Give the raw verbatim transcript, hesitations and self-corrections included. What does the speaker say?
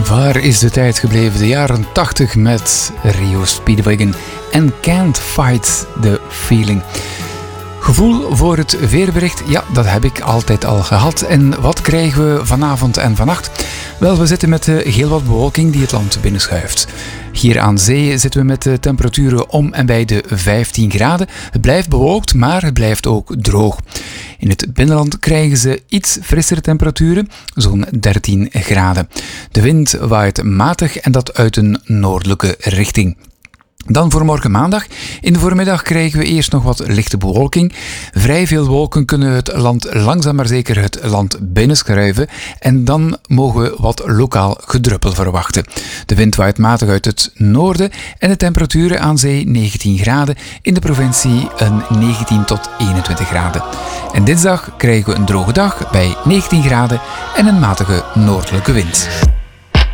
Waar is de tijd gebleven? De jaren tachtig met Rio Speedwagon en Can't Fight the Feeling. Gevoel voor het weerbericht, ja, dat heb ik altijd al gehad. En wat krijgen we vanavond en vannacht? Wel, we zitten met heel wat bewolking die het land binnenschuift. Hier aan zee zitten we met de temperaturen om en bij de vijftien graden. Het blijft bewolkt, maar het blijft ook droog. In het binnenland krijgen ze iets frissere temperaturen, zo'n dertien graden. De wind waait matig en dat uit een noordelijke richting. Dan voor morgen maandag. In de voormiddag krijgen we eerst nog wat lichte bewolking. Vrij veel wolken kunnen het land langzaam maar zeker het land binnenschuiven. En dan mogen we wat lokaal gedruppel verwachten. De wind waait matig uit het noorden en de temperaturen aan zee negentien graden. In de provincie een negentien tot eenentwintig graden. En dinsdag krijgen we een droge dag bij negentien graden en een matige noordelijke wind.